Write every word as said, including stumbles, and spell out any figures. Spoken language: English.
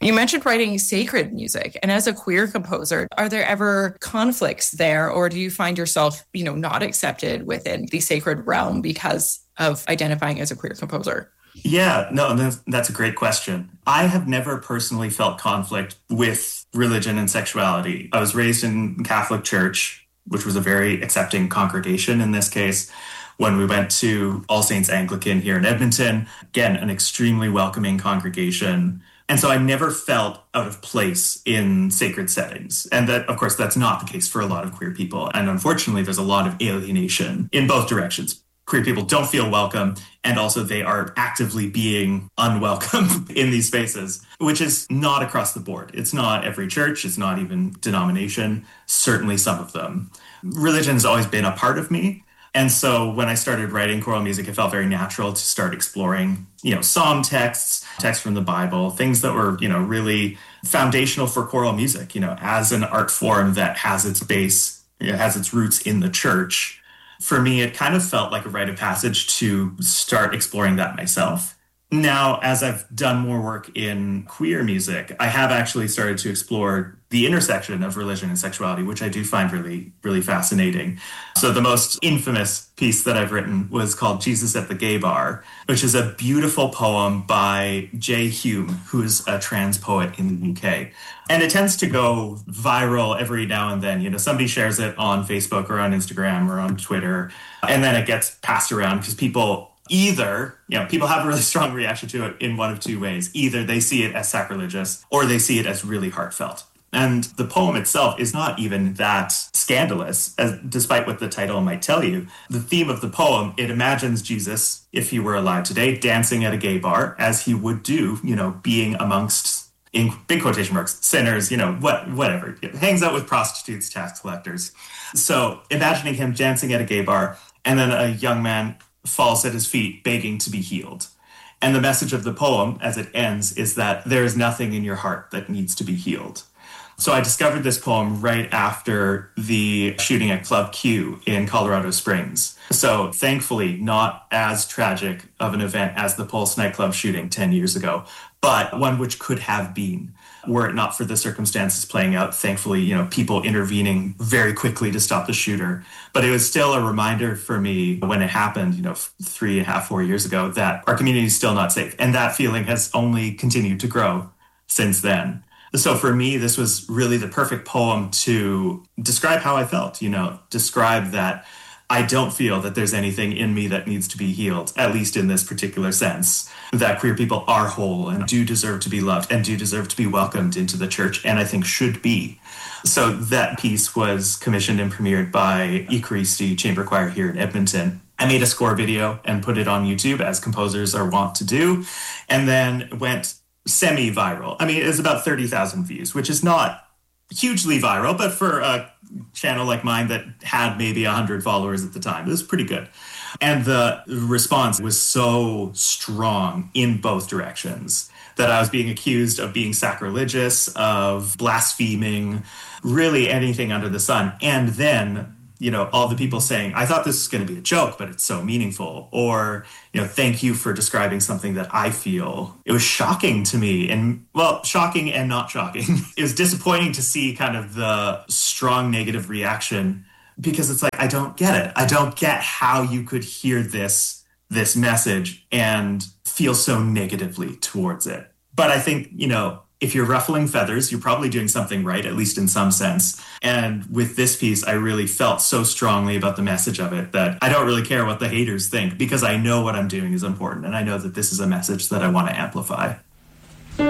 You mentioned writing sacred music, and as a queer composer, are there ever conflicts there, or do you find yourself, you know, not accepted within the sacred realm because of identifying as a queer composer? Yeah, no, that's, that's a great question. I have never personally felt conflict with religion and sexuality. I was raised in Catholic Church, which was a very accepting congregation in this case. When we went to All Saints Anglican here in Edmonton, again, an extremely welcoming congregation. And so I never felt out of place in sacred settings. And that, of course, that's not the case for a lot of queer people. And unfortunately, there's a lot of alienation in both directions. Queer people don't feel welcome, and also they are actively being unwelcome in these spaces, which is not across the board. It's not every church, it's not even denomination, certainly some of them. Religion has always been a part of me. And so when I started writing choral music, it felt very natural to start exploring, you know, psalm texts, texts from the Bible, things that were, you know, really foundational for choral music, you know, as an art form that has its base, it has its roots in the church. For me, it kind of felt like a rite of passage to start exploring that myself. Now, as I've done more work in queer music, I have actually started to explore the intersection of religion and sexuality, which I do find really, really fascinating. So the most infamous piece that I've written was called Jesus at the Gay Bar, which is a beautiful poem by Jay Hume, who is a trans poet in the U K. And it tends to go viral every now and then. You know, somebody shares it on Facebook or on Instagram or on Twitter, and then it gets passed around because people either, you know, people have a really strong reaction to it in one of two ways. Either they see it as sacrilegious or they see it as really heartfelt. And the poem itself is not even that scandalous, as, despite what the title might tell you. The theme of the poem, it imagines Jesus, if he were alive today, dancing at a gay bar, as he would do, you know, being amongst, in big quotation marks, sinners, you know, what, whatever. Hangs out with prostitutes, tax collectors. So imagining him dancing at a gay bar, and then a young man falls at his feet begging to be healed. And the message of the poem, as it ends, is that there is nothing in your heart that needs to be healed. So I discovered this poem right after the shooting at Club Q in Colorado Springs. So thankfully, not as tragic of an event as the Pulse nightclub shooting ten years ago, but one which could have been, were it not for the circumstances playing out. Thankfully, you know, people intervening very quickly to stop the shooter. But it was still a reminder for me when it happened, you know, three and a half, four years ago, that our community is still not safe. And that feeling has only continued to grow since then. So for me, this was really the perfect poem to describe how I felt, you know, describe that I don't feel that there's anything in me that needs to be healed, at least in this particular sense, that queer people are whole and do deserve to be loved and do deserve to be welcomed into the church, and I think should be. So that piece was commissioned and premiered by E. Christi Chamber Choir here in Edmonton. I made a score video and put it on YouTube, as composers are wont to do, and then went semi-viral. I mean, it was about thirty thousand views, which is not hugely viral, but for a channel like mine that had maybe one hundred followers at the time, it was pretty good. And the response was so strong in both directions that I was being accused of being sacrilegious, of blaspheming, really anything under the sun. And then, you know, all the people saying, I thought this was going to be a joke, but it's so meaningful. Or, you know, thank you for describing something that I feel. It was shocking to me, and, well, shocking and not shocking. It was disappointing to see kind of the strong negative reaction, because it's like, I don't get it. I don't get how you could hear this, this message and feel so negatively towards it. But I think, you know, if you're ruffling feathers, you're probably doing something right, at least in some sense. And with this piece, I really felt so strongly about the message of it that I don't really care what the haters think, because I know what I'm doing is important. And I know that this is a message that I want to amplify.